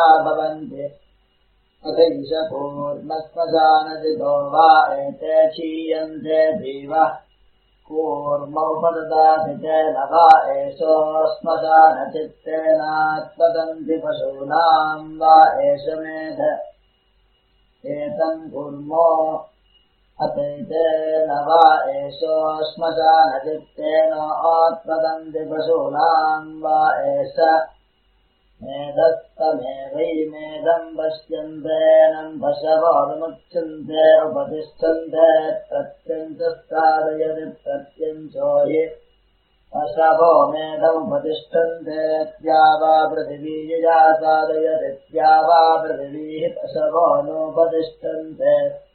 भवन्ति अथैषपूर्णश्मशानजितो वा एते क्षीयन्ते जीवः कूर्मौपददाति तेन वा एषो श्मशानचित्तेनात्पतन्ति पशूनाम् वा एष मेध एतम् कूर्मो अतैतेन वा एषो श्मशानचित्तेन आत्पतन्ति पशूनाम् वा एष मेधस्तमेवैमेदम् पश्यन्तेनम् पशवोऽनुमुच्यन्ते उपतिष्ठन्ते प्रत्यञ्च साधयति प्रत्यञ्चो हि पशवो मेधमुपतिष्ठन्ते त्या वा पृथिवी या साधयति त्या वा पृथिवी पशवो नोपतिष्ठन्ते